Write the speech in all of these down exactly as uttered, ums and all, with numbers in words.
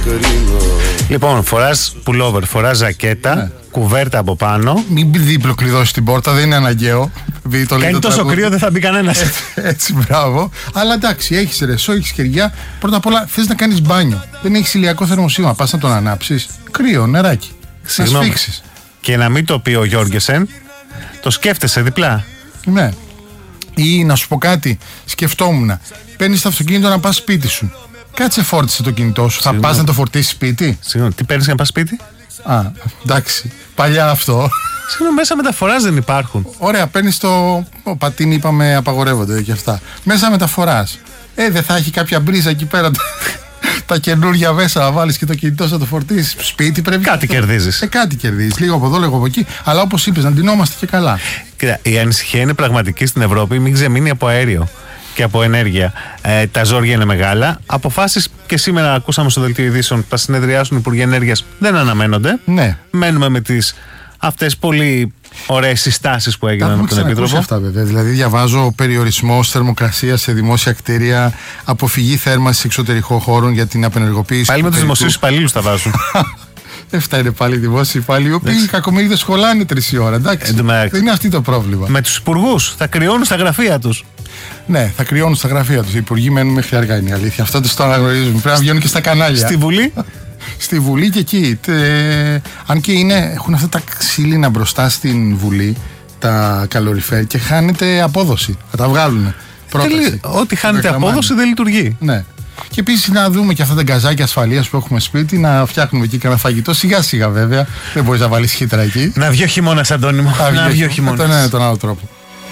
Λοιπόν, φοράς πουλόβερ, φοράς ζακέτα, ναι. κουβέρτα από πάνω. Μην διπλοκλειδώσει την πόρτα, δεν είναι αναγκαίο. Το Κάνει τόσο τραγούδι. Κρύο, δεν θα μπει κανένας. Έτσι, έτσι, μπράβο. Αλλά εντάξει, έχεις ρεσό, έχεις κεριά. Πρώτα απ' όλα θες να κάνεις μπάνιο. Δεν έχεις ηλιακό θερμοσύμα. Πας να τον ανάψεις. Κρύο, νεράκι. Να σφίξεις. Και να μην το πει ο Γιώργεσεν, το σκέφτεσαι διπλά. Ναι. Ή να σου πω κάτι, σκεφτόμουν. Παίρνεις το αυτοκίνητο να πας σπίτι σου. Κάτσε, φόρτισε το κινητό σου. Συγγνώμη. Θα πας να το φορτίσεις σπίτι. Συγγνώμη, τι παίρνεις για να πας σπίτι. Α, εντάξει. Παλιά αυτό. Συγγνώμη, μέσα μεταφοράς δεν υπάρχουν. Ωραία, παίρνεις το. Ο πατίνι, είπαμε, απαγορεύονται και αυτά. Μέσα μεταφοράς. Ε, δεν θα έχει κάποια μπρίζα εκεί πέρα. Τα καινούργια μέσα να βάλεις και το κινητό σου να το φορτίσεις. Σπίτι πρέπει. Κάτι κερδίζεις. Ε, κάτι κερδίζεις. Λίγο από εδώ, λίγο από εκεί. Αλλά όπως είπες, να ντυνόμαστε και καλά. Κοίτα, η ανησυχία είναι πραγματική στην Ευρώπη. Μην ξεμείνει από αέριο και από ενέργεια. Ε, τα ζόρια είναι μεγάλα. Αποφάσεις και σήμερα ακούσαμε στο δελτίο ειδήσεων θα συνεδριάσουν οι Υπουργοί Ενέργειας. Δεν αναμένονται. Ναι. Μένουμε με τις αυτές πολύ ωραίες συστάσεις που έγιναν από τον Επίτροπο. Αυτά, βέβαια. Δηλαδή, διαβάζω περιορισμός θερμοκρασίας σε δημόσια κτίρια, αποφυγή θέρμανσης εξωτερικών χώρων για την απενεργοποίηση. Πάλι με τους δημοσίους υπαλλήλους τα βάζουν. Αυτά είναι πάλι δημόσιοι υπάλληλοι, οι οποίοι κακομοίριδες σχολάνε τρεις η ώρα. Εντάξει. Δεν είναι αυτό το πρόβλημα. Με τους υπουργούς θα κρυώνουν στα γραφεία τους. Ναι, θα κρυώνουν στα γραφεία τους. Οι υπουργοί μένουν μέχρι αργά, είναι η αλήθεια. Αυτό το αναγνωρίζουμε. Πρέπει να βγαίνουν και στα κανάλια. Στη Βουλή. Στη Βουλή και εκεί. Τε, αν και είναι, έχουν αυτά τα ξύλινα μπροστά στην Βουλή, τα καλοριφέρ, και χάνεται απόδοση. Θα τα βγάλουν. Ό,τι χάνεται απόδοση δεν λειτουργεί. Ναι. Και επίσης να δούμε και αυτά τα γκαζάκια ασφαλείας που έχουμε σπίτι, να φτιάχνουμε εκεί κανένα φαγητό. Σιγά σιγά βέβαια. Δεν μπορείς να βάλεις χύτρα εκεί. Να βγει ο χειμώνας, Αντώνη μου. Να βγει ο χειμώνας. Με τον ένα τον άλλο τρόπο.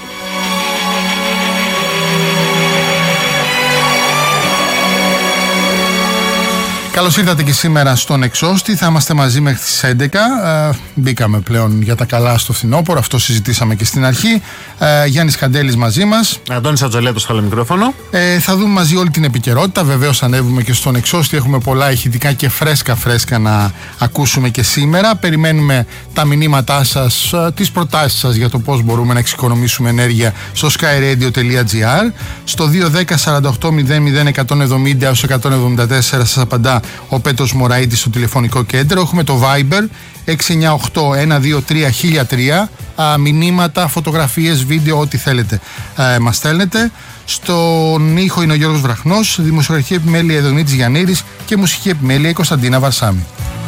Καλώς ήρθατε και σήμερα στον Εξώστη. Θα είμαστε μαζί μέχρι τις έντεκα. Ε, μπήκαμε πλέον για τα καλά στο φθινόπωρο. Αυτό συζητήσαμε και στην αρχή. Ε, Γιάννης Καντέλης μαζί μας. Αντώνης Ατζολέτος στο άλλο μικρόφωνο. Ε, θα δούμε μαζί όλη την επικαιρότητα. Βεβαίως ανέβουμε και στον Εξώστη. Έχουμε πολλά ηχητικά και φρέσκα φρέσκα να ακούσουμε και σήμερα. Περιμένουμε τα μηνύματά σας, τις προτάσεις σας για το πώς μπορούμε να εξοικονομήσουμε ενέργεια στο skyradio.gr. Στο δύο ένα μηδέν σαράντα οκτώ μηδέν μηδέν εκατόν εβδομήντα έως εκατόν εβδομήντα τέσσερα σας απαντά ο Πέτρος Μωραΐτης στο τηλεφωνικό κέντρο. Έχουμε το Viber έξι εννιά οκτώ ένα δύο τρία χίλια τρία. Α, μηνύματα, φωτογραφίες, βίντεο, ό,τι θέλετε α, μας στέλνετε. Στον ήχο είναι ο Γιώργος Βραχνός, δημοσιογραφική επιμέλεια Εδωνίτης Γιαννήρης και μουσική επιμέλεια η Κωνσταντίνα Βαρσάμι.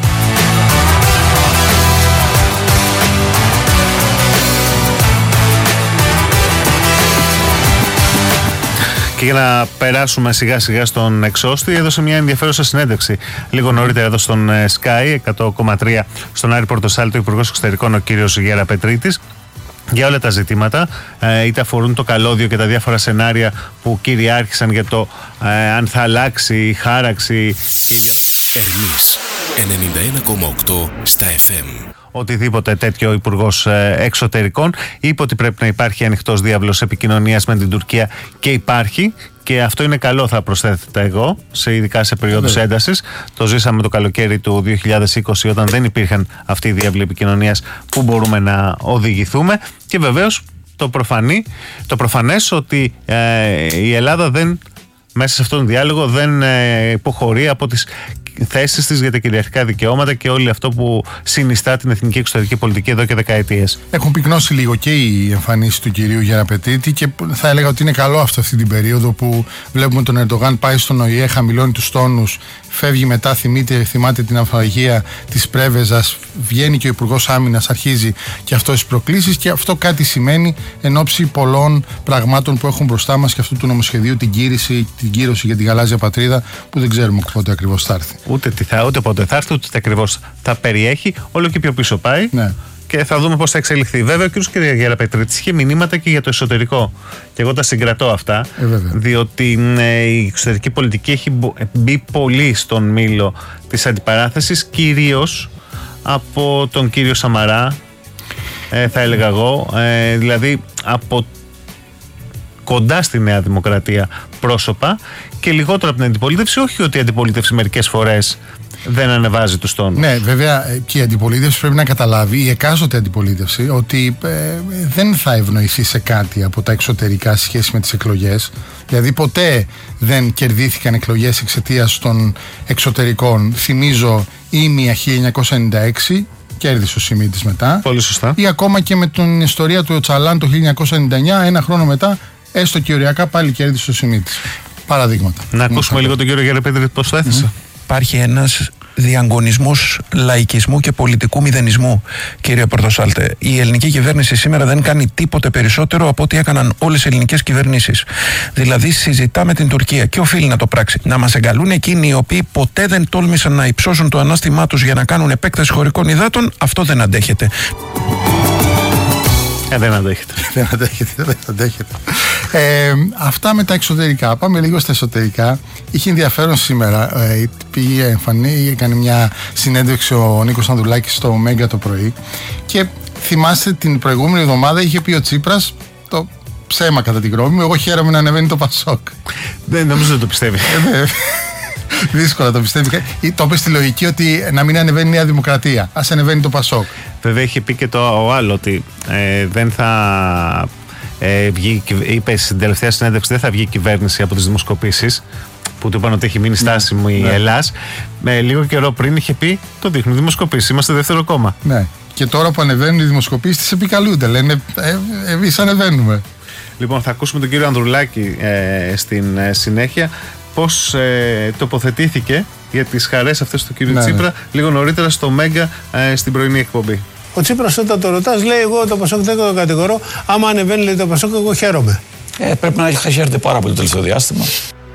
Και για να περάσουμε σιγά σιγά στον Εξώστη, έδωσε μια ενδιαφέρουσα συνέντευξη λίγο νωρίτερα εδώ στον Sky εκατό κόμμα τρία στον Άρη Πορτοσάλτη, ο Υπουργός Εξωτερικών, ο κύριος Γεραπετρίτης, για όλα τα ζητήματα, είτε αφορούν το καλώδιο και τα διάφορα σενάρια που κυριάρχησαν για το ε, αν θα αλλάξει η χάραξη και η διαδρομή. Ερμής ενενήντα ένα κόμμα οκτώ στα εφ εμ. Οτιδήποτε τέτοιο ο Υπουργός Εξωτερικών είπε ότι πρέπει να υπάρχει ανοιχτός διάβλος επικοινωνίας με την Τουρκία και υπάρχει, και αυτό είναι καλό, θα προσθέτω εγώ, σε, ειδικά σε περίοδους έντασης. Το ζήσαμε το καλοκαίρι του δύο χιλιάδες είκοσι όταν δεν υπήρχαν αυτοί οι διάβλοι επικοινωνίας που μπορούμε να οδηγηθούμε, και βεβαίως το, προφανή, το προφανές ότι ε, η Ελλάδα δεν, μέσα σε αυτόν τον διάλογο δεν ε, υποχωρεί από τις θέσεις της για τα κυριαρχικά δικαιώματα και όλο αυτό που συνιστά την εθνική εξωτερική πολιτική εδώ και δεκαετίες. Έχουν πυκνώσει λίγο και οι εμφανίσεις του κυρίου Γεραπετρίτη, και θα έλεγα ότι είναι καλό αυτό αυτή την περίοδο που βλέπουμε τον Ερντογάν πάει στον Ο Η Ε, χαμηλώνει τους τόνους, φεύγει μετά, θυμάται, θυμάται την αμφαγία της Πρέβεζας, βγαίνει και ο Υπουργός Άμυνας, αρχίζει και αυτό τις προκλήσεις, και αυτό κάτι σημαίνει εν ώψη πολλών πραγμάτων που έχουν μπροστά μας και αυτού του νομοσχεδίου, την κύρωση, την κύρωση για τη γαλάζια πατρίδα, που δεν ξέρουμε πότε ακριβώς θα έρθει. Ούτε, τι θα, ούτε πότε θα έρθει, ούτε τι ακριβώς θα περιέχει, όλο και πιο πίσω πάει. Ναι. Και θα δούμε πώς θα εξελιχθεί. Βέβαια, ο κ. Γεραπετρίτης είχε μηνύματα και για το εσωτερικό. Και εγώ τα συγκρατώ αυτά. Ε, διότι ε, η εξωτερική πολιτική έχει μπει πολύ στον μήλο της αντιπαράθεσης, κυρίως από τον κύριο Σαμαρά, ε, θα έλεγα εγώ. Ε, δηλαδή από κοντά στη Νέα Δημοκρατία εκπρόσωπα και λιγότερο από την αντιπολίτευση. Όχι ότι η αντιπολίτευση μερικές φορές δεν ανεβάζει τους τόνους. Ναι, βέβαια και η αντιπολίτευση πρέπει να καταλάβει, η εκάστοτε αντιπολίτευση, ότι ε, δεν θα ευνοηθεί σε κάτι από τα εξωτερικά σε σχέση με τις εκλογές. Δηλαδή ποτέ δεν κερδίθηκαν εκλογές εξαιτίας των εξωτερικών. Θυμίζω ήμια χίλια εννιακόσια ενενήντα έξι, κέρδισε ο Σιμίτης μετά. Πολύ σωστά. Ή ακόμα και με την ιστορία του Οτσαλάν το χίλια εννιακόσια ενενήντα εννιά, ένα χρόνο μετά, έστω και οριακά πάλι κέρδισε ο Σιμίτης. Παραδείγματα. Να ακούσουμε λίγο τον κύριο Γεραπέτρη πώς το έθεσε. Mm. Υπάρχει ένας διαγωνισμός λαϊκισμού και πολιτικού μηδενισμού, κύριε Πορτοσάλτε. Η ελληνική κυβέρνηση σήμερα δεν κάνει τίποτε περισσότερο από ό,τι έκαναν όλες οι ελληνικές κυβερνήσεις. Δηλαδή, συζητά με την Τουρκία και οφείλει να το πράξει. Να μας εγκαλούν εκείνοι οι οποίοι ποτέ δεν τόλμησαν να υψώσουν το ανάστημά τους για να κάνουν επέκταση χωρικών υδάτων, αυτό δεν αντέχεται. Ε, δεν αντέχεται. δεν αντέχεται, δεν αντέχεται. Ε, αυτά με τα εξωτερικά. Πάμε λίγο στα εσωτερικά. Είχε ενδιαφέρον σήμερα. Ε, πήγε εμφανή, έκανε μια συνέντευξη ο Νίκος Ανδρουλάκης στο Μέγκα το πρωί. Και θυμάστε την προηγούμενη εβδομάδα είχε πει ο Τσίπρας το ψέμα κατά την γνώμη μου. Εγώ χαίρομαι να ανεβαίνει το Πασόκ. Δεν νομίζω δεν το πιστεύει. Δύσκολα το πιστεύει. Το είπε στη λογική ότι να μην ανεβαίνει η Νέα Δημοκρατία. Ας ανεβαίνει το Πασόκ. Βέβαια είχε πει και το άλλο ότι ε, δεν θα ε, βγει, είπε στην τελευταία συνέντευξη, δεν θα βγει η κυβέρνηση από τις δημοσκοπήσεις που του είπαν ότι έχει μείνει στάσιμο η ναι. Ελλάς. Με λίγο καιρό πριν είχε πει το δείχνουν δημοσκοπήσεις, είμαστε δεύτερο κόμμα. Ναι. Και τώρα που ανεβαίνουν οι δημοσκοπήσεις τις επικαλούνται. Λένε ε, εμείς ανεβαίνουμε. Λοιπόν, θα ακούσουμε τον κύριο Ανδρουλάκη ε, στην ε, συνέχεια πώς ε, τοποθετήθηκε για τις χαρές αυτές του κύριου ναι, Τσίπρα ναι. λίγο νωρίτερα στο Μέγκα ε, στην πρωινή εκπομπή. Ο Τσίπρας όταν το ρωτάς λέει εγώ το Πασόκ δεν το κατηγορώ, άμα ανεβαίνει λέει το Πασόκ εγώ χαίρομαι. Ε, πρέπει να χαίρεται πάρα πολύ το τελευταίο διάστημα.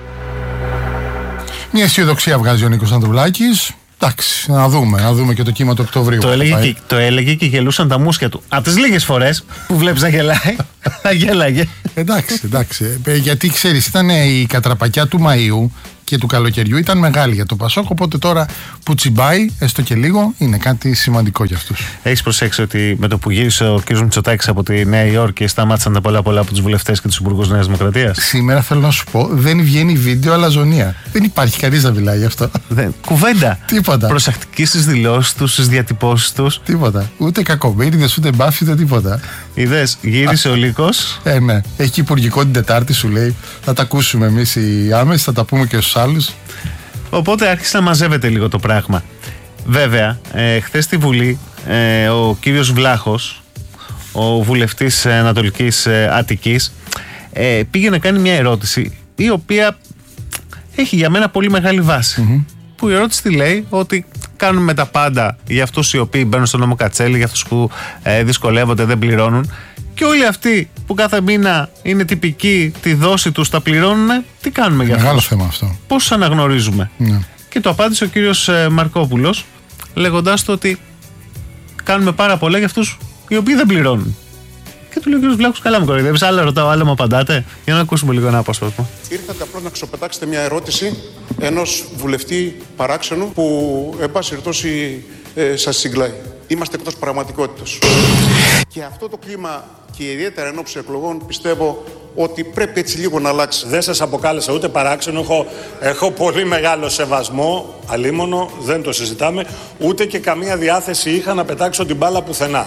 Μια αισιοδοξία βγάζει ο Νίκος Ανδρουλάκης. Εντάξει, να δούμε, να δούμε και το κύμα του Οκτωβρίου. Το έλεγε, και, το έλεγε και γελούσαν τα μούσκια του. Από τις λίγες φορές που βλέπεις να γελάει, θα γέλαγε. Εντάξει, εντάξει. Γιατί ξέρεις, ήταν η κατραπακιά του Μαΐου και του καλοκαιριού ήταν μεγάλη για το Πασόκ. Οπότε τώρα που τσιμπάει, έστω και λίγο, είναι κάτι σημαντικό για αυτούς. Έχεις προσέξει ότι με το που γύρισε ο κ. Μητσοτάκης από τη Νέα Υόρκη σταμάτησαν τα πολλά πολλά από τους βουλευτές και τους υπουργούς Νέας Δημοκρατίας. Σήμερα θέλω να σου πω, δεν βγαίνει βίντεο αλαζονία. Δεν υπάρχει κανείς να μιλάει γι' αυτό. Δεν, κουβέντα. Τίποτα. Προσεκτική στις δηλώσεις τους, στις διατυπώσεις τους. Τίποτα. Ούτε κακομοίριδες, ούτε μπάφι, ούτε τίποτα. Είδες, γύρισε ο Λύκος. Ε, ναι. Έχει υπουργικό την Τετάρτη, σου λέει. Θα τα ακούσουμε εμείς οι άμεσοι, θα τα πούμε και στους άλλους. Οπότε άρχισε να μαζεύεται λίγο το πράγμα. Βέβαια, ε, χθες στη Βουλή, ε, ο κύριος Βλάχος, ο βουλευτής Ανατολικής ε, Αττικής, ε, πήγε να κάνει μια ερώτηση η οποία έχει για μένα πολύ μεγάλη βάση. Mm-hmm. Που η ερώτηση τι λέει, ότι κάνουμε τα πάντα για αυτούς οι οποίοι μπαίνουν στο νόμο Κατσέλη, για αυτούς που ε, δυσκολεύονται, δεν πληρώνουν. Και όλοι αυτοί που κάθε μήνα είναι τυπικοί, τη δόση τους τα πληρώνουν, τι κάνουμε για αυτό. Μεγάλο θέμα αυτό. Πώς τους αναγνωρίζουμε. Ναι. Και το απάντησε ο κύριος ε, Μαρκόπουλος, λέγοντάς το ότι κάνουμε πάρα πολλά για αυτούς οι οποίοι δεν πληρώνουν. Και του λέει ο κύριος Βλάχος, καλά μου κοροϊδεύεις, άλλα ρωτάω, άλλα μου απαντάτε. Για να ακούσουμε λίγο ένα απόσπασμα. Ήρθατε απλώς να ξοπετάξετε μια ερώτηση ενός βουλευτή παράξενου που, εν πάση περιπτώσει, ε, σας συγκλάει. Είμαστε εκτός πραγματικότητας. Και αυτό το κλίμα και ιδιαίτερα εν ώψη εκλογών πιστεύω ότι πρέπει έτσι λίγο να αλλάξει. Δεν σας αποκάλεσα ούτε παράξενο, έχω, έχω πολύ μεγάλο σεβασμό, αλίμονο, δεν το συζητάμε, ούτε και καμία διάθεση είχα να πετάξω την μπάλα πουθενά.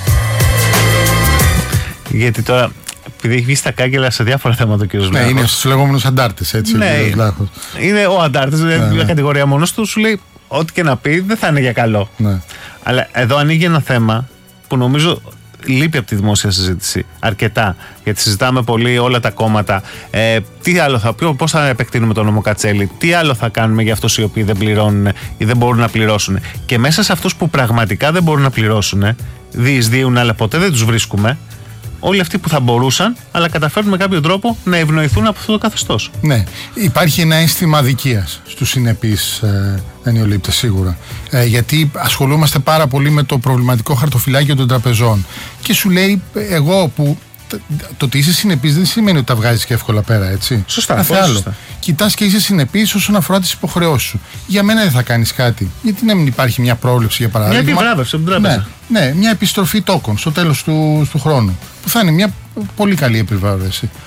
Γιατί τώρα, επειδή έχει βγει στα κάγκελα σε διάφορα θέματα ο κ. Βλάχος. Ναι, είναι στους λεγόμενους αντάρτες, έτσι. Ναι, ο Βλάχος. Είναι ο αντάρτης, ναι, μια ναι. κατηγορία μόνος του, σου λέει ό,τι και να πει δεν θα είναι για καλό. Ναι. Αλλά εδώ ανοίγει ένα θέμα που νομίζω λείπει από τη δημόσια συζήτηση αρκετά. Γιατί συζητάμε πολύ όλα τα κόμματα. Ε, τι άλλο θα πει, πώς θα επεκτείνουμε τον νόμο Κατσέλη, τι άλλο θα κάνουμε για αυτούς οι οποίοι δεν πληρώνουν ή δεν μπορούν να πληρώσουν. Και μέσα σε αυτούς που πραγματικά δεν μπορούν να πληρώσουν, διεισδύουν, αλλά ποτέ δεν τους βρίσκουμε. Όλοι αυτοί που θα μπορούσαν, αλλά καταφέρουν με κάποιο τρόπο να ευνοηθούν από αυτό το καθεστώς. Ναι. Υπάρχει ένα αίσθημα αδικίας στους συνεπείς ε, ενιολήπτες σίγουρα. Ε, γιατί ασχολούμαστε πάρα πολύ με το προβληματικό χαρτοφυλάκιο των τραπεζών. Και σου λέει, εγώ που. Το ότι είσαι συνεπής δεν σημαίνει ότι τα βγάζεις και εύκολα πέρα, έτσι. Σωστά. Κάθε άλλο. Κοιτάς και είσαι συνεπής όσον αφορά τις υποχρεώσεις σου. Για μένα δεν θα κάνεις κάτι. Γιατί να μην υπάρχει μια πρόβλεψη, για παράδειγμα. Μια επιβράβευση από την τράπεζα. Ναι, ναι, μια επιστροφή τόκων στο τέλος του, του χρόνου. Που θα είναι μια πολύ καλή επιβράβευση.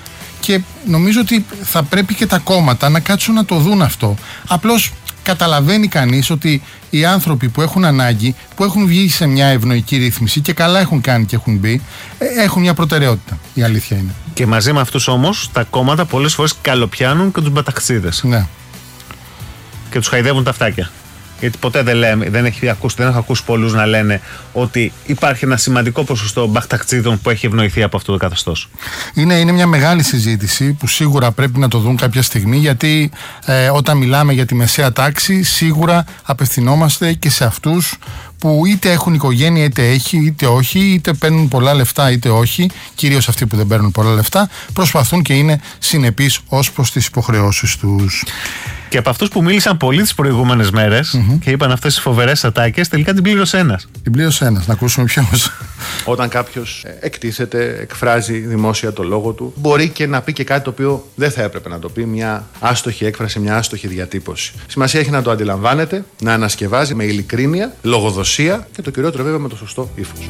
και νομίζω ότι θα πρέπει και τα κόμματα να κάτσουν να το δουν αυτό. Απλώς καταλαβαίνει κανείς ότι οι άνθρωποι που έχουν ανάγκη, που έχουν βγει σε μια ευνοϊκή ρύθμιση και καλά έχουν κάνει και έχουν μπει, έχουν μια προτεραιότητα. Η αλήθεια είναι. Και μαζί με αυτούς όμως τα κόμματα πολλές φορές καλοπιάνουν και τους μπαταξίδες. Ναι. Και τους χαϊδεύουν τα αυτάκια. Γιατί ποτέ δεν, λέμε, δεν, έχει ακούσει, δεν έχω ακούσει πολλούς να λένε ότι υπάρχει ένα σημαντικό ποσοστό μπαχταξίδων που έχει ευνοηθεί από αυτό το καθεστώς. Είναι, είναι μια μεγάλη συζήτηση που σίγουρα πρέπει να το δουν κάποια στιγμή, γιατί ε, όταν μιλάμε για τη μεσαία τάξη σίγουρα απευθυνόμαστε και σε αυτούς που είτε έχουν οικογένεια είτε έχει είτε όχι, είτε παίρνουν πολλά λεφτά είτε όχι, κυρίως αυτοί που δεν παίρνουν πολλά λεφτά, προσπαθούν και είναι συνεπείς ως προς τις υποχρεώσεις τους. Και από αυτούς που μίλησαν πολύ τις προηγούμενες μέρες mm-hmm. και είπαν αυτές τις φοβερές ατάκες, τελικά την πλήρωσε ένας. Την πλήρωσε ένας, να ακούσουμε ποιος. Όταν κάποιος εκτίθεται, εκφράζει δημόσια το λόγο του, μπορεί και να πει και κάτι το οποίο δεν θα έπρεπε να το πει, μια άστοχη έκφραση, μια άστοχη διατύπωση. Σημασία έχει να το αντιλαμβάνεται, να ανασκευάζει με ειλικρίνεια, λογοδοσία και το κυριότερο βέβαια με το σωστό ύφος.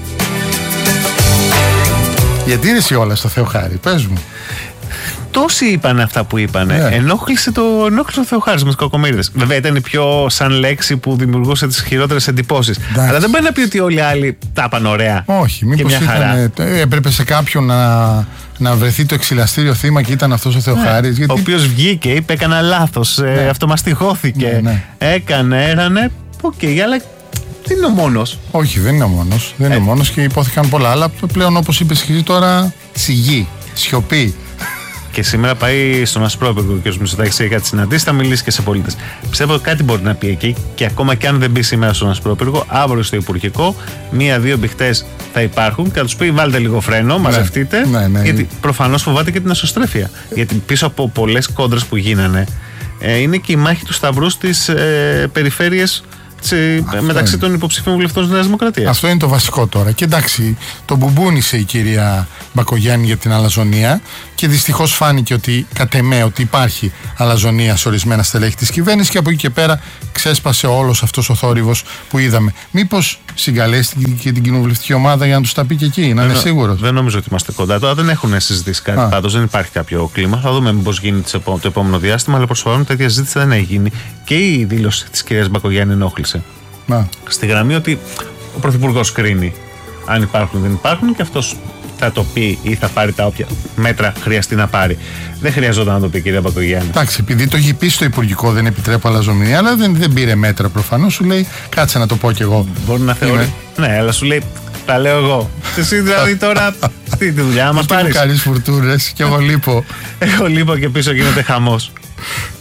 Γιατί είναι όλα στο Θεοχάρη, πες μου. Τόσοι είπαν αυτά που είπανε. Yeah. Ενόχλησε το, ενόχλησε το Θεοχάρης με τους κακομοίριδες. Βέβαια ήταν πιο σαν λέξη που δημιουργούσε τις χειρότερες εντυπώσεις. Αλλά δεν πάει να πει ότι όλοι οι άλλοι τα είπαν ωραία. Όχι, μήπως ήταν, έπρεπε σε κάποιον να, να βρεθεί το εξηλαστήριο θύμα και ήταν αυτός ο Θεοχάρης. Yeah. Γιατί... Ο οποίος βγήκε, είπε έκανα λάθος, yeah. ε, αυτομαστιχώθηκε, yeah, yeah. έκανε, έρανε. Οκ, okay, αλλά δεν είναι ο μόνος. Όχι, δεν είναι ο μόνος. Δεν είναι ε. ο μόνος και υπόθηκαν πολλά. Αλλά πλέον, όπως είπες και εσύ τώρα, σιγή, σιωπή. Και σήμερα πάει στον Ασπρόπυργο ο κ. Μητσοτάκης για κάτι συναντήσεις, θα μιλήσει και σε πολίτες. Πιστεύω ότι κάτι μπορεί να πει εκεί και ακόμα και αν δεν μπει σήμερα στον Ασπρόπυργο, αύριο στο Υπουργικό, μία-δύο μπιχτές θα υπάρχουν και θα τους πει: βάλτε λίγο φρένο, ναι, μαζευτείτε. Ναι, ναι, γιατί ναι. προφανώς φοβάται και την εσωστρέφεια. Γιατί πίσω από πολλές κόντρες που γίνανε, ε, είναι και η μάχη του Σταυρού στις ε, περιφέρειες. Μεταξύ είναι. των υποψηφίων βουλευτών της Νέας Δημοκρατίας. Αυτό είναι το βασικό τώρα. Και εντάξει, το μπουμπούνισε η κυρία Μπακογιάννη για την αλαζονία και δυστυχώς φάνηκε ότι κατ' εμέ ότι υπάρχει αλαζονία σε ορισμένα στελέχη της κυβέρνησης και από εκεί και πέρα ξέσπασε όλος αυτός ο θόρυβος που είδαμε. Μήπως συγκαλέσει και την κοινοβουλευτική ομάδα για να τους τα πει και εκεί, να δεν είναι σίγουρος. Δεν νομίζω ότι είμαστε κοντά. Τώρα δεν έχουν συζητήσει κάτι πάντως, δεν υπάρχει κάποιο κλίμα. Θα δούμε μήπως γίνει το επόμενο διάστημα, αλλά προς παρόν τέτοια συζήτηση δεν έχει γίνει. Και η δήλωση της κυρίας Μπακογιάννη ενόχλησε. Να. Στη γραμμή ότι ο Πρωθυπουργός κρίνει αν υπάρχουν ή δεν υπάρχουν και αυτός θα το πει ή θα πάρει τα όποια μέτρα χρειαστεί να πάρει. Δεν χρειαζόταν να το πει η κυρία Μπακογιάννη. Εντάξει, επειδή το έχει πει στο Υπουργικό, δεν επιτρέπω αλαζομηνία, αλλά δεν, δεν πήρε μέτρα προφανώς. Σου λέει, κάτσε να το πω κι εγώ. Μπορεί να θεωρεί. Ναι, αλλά σου λέει, τα λέω εγώ. Εσύ δηλαδή τώρα τι τη δουλειά μας πάρεις. Μου κάνεις φουρτούρες και εγώ λείπω. Εγώ λείπω και πίσω γίνεται χαμός.